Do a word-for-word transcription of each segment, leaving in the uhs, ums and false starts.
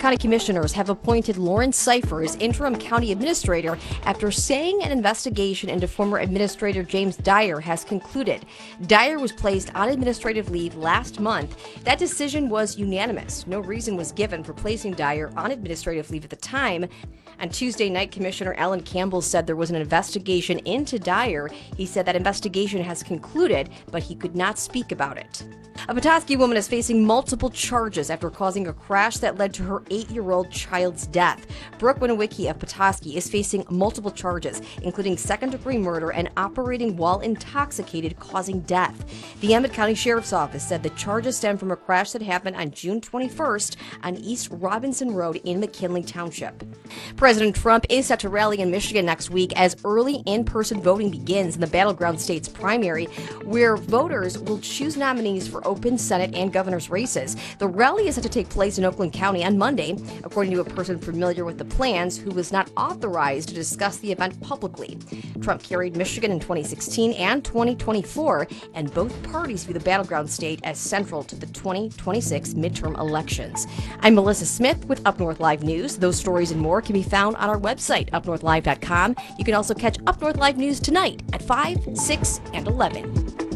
County Commissioners have appointed Lawrence Cipher as interim county administrator after saying an investigation into former administrator James Dyer has concluded. Dyer was placed on administrative leave last month. That decision was unanimous. No reason was given for placing Dyer on administrative leave at the time. On Tuesday night, Commissioner Alan Campbell said there was an investigation into Dyer. He said that investigation has concluded, but he could not speak about it. A Petoskey woman is facing multiple charges after causing a crash that led to her eight-year-old child's death. Brooke Winowicki of Petoskey is facing multiple charges, including second-degree murder and operating while intoxicated, causing death. The Emmett County Sheriff's Office said the charges stem from a crash that happened on June twenty-first on East Robinson Road in McKinley Township. President Trump is set to rally in Michigan next week as early in-person voting begins in the Battleground States primary, where voters will choose nominees for open Senate and governor's races. The rally is set to take place in Oakland County on Monday, according to a person familiar with the plans who was not authorized to discuss the event publicly. Trump carried Michigan in twenty sixteen and twenty twenty-four, and both parties view the Battleground State as central to the twenty twenty-six midterm elections. I'm Melissa Smith with Up North Live News. Those stories and more can be found on our website, up north live dot com. You can also catch Up North Live News tonight at five, six, and eleven.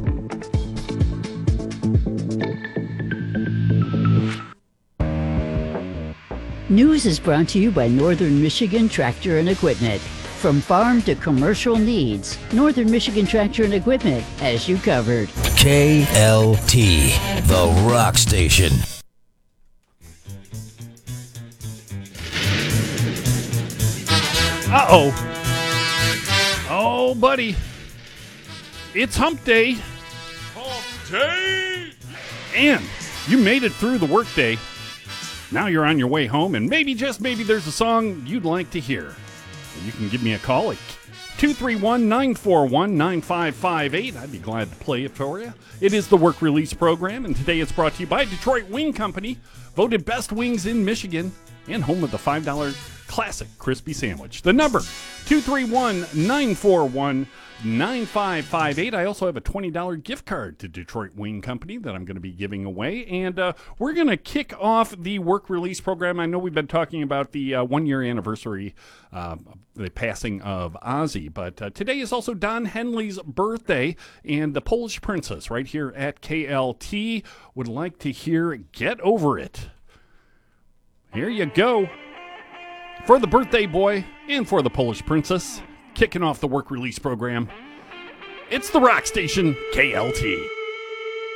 News is brought to you by Northern Michigan Tractor and Equipment. From farm to commercial needs, Northern Michigan Tractor and Equipment has you covered. K L T, the rock station. Uh-oh. Oh, buddy. It's hump day. Hump day! And you made it through the workday. Now you're on your way home, and maybe, just maybe, there's a song you'd like to hear. You can give me a call at two three one, nine four one, nine five five eight. I'd be glad to play it for you. It is the Work Release Program, and today it's brought to you by Detroit Wing Company, voted best wings in Michigan, and home of the five dollar classic crispy sandwich. The number, two three one, nine four one, nine five five eight. I also have a twenty dollar gift card to Detroit Wing Company that I'm going to be giving away. And uh, we're going to kick off the Work Release Program. I know we've been talking about the uh, one-year anniversary, uh, the passing of Ozzy. But uh, today is also Don Henley's birthday. And the Polish Princess right here at K L T would like to hear Get Over It. Here you go. For the birthday boy and for the Polish Princess, kicking off the Work Release Program, it's the rock station K L T.